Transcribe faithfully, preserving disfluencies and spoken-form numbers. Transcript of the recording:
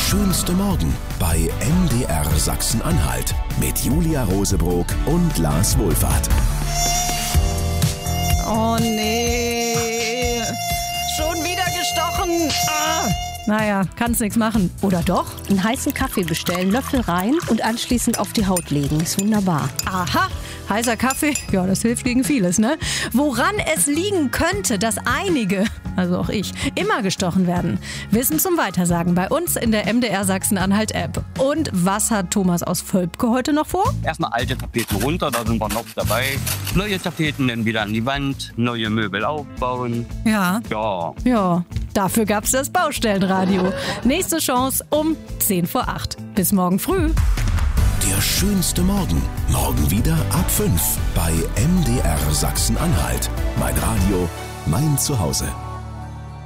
schönste Morgen bei M D R Sachsen-Anhalt mit Julia Rosebrock und Lars Wohlfahrt. Oh nee, schon wieder gestochen. Ah. Naja, kannst nichts machen. Oder doch? Einen heißen Kaffee bestellen, Löffel rein und anschließend auf die Haut legen. Ist wunderbar. Aha, heißer Kaffee, ja, das hilft gegen vieles, ne? Woran es liegen könnte, dass einige, also auch ich, immer gestochen werden. Wissen zum Weitersagen bei uns in der M D R Sachsen-Anhalt-App. Und was hat Thomas aus Völpke heute noch vor? Erstmal alte Tapeten runter, da sind wir noch dabei. Neue Tapeten dann wieder an die Wand, neue Möbel aufbauen. Ja. Ja. Ja, dafür gab's das Baustellenradio. Nächste Chance um zehn vor acht. Bis morgen früh. Der schönste Morgen. Morgen wieder ab fünf bei M D R Sachsen-Anhalt. Mein Radio, mein Zuhause.